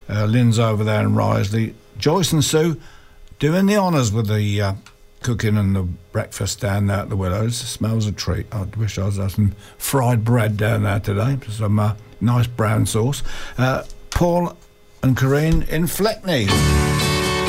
Lynn's over there in Risley. Joyce and Sue doing the honours with the cooking and the breakfast down there at the Willows. It smells a treat. I wish I was having some fried bread down there today, some nice brown sauce. Paul and Corinne in Fleckney.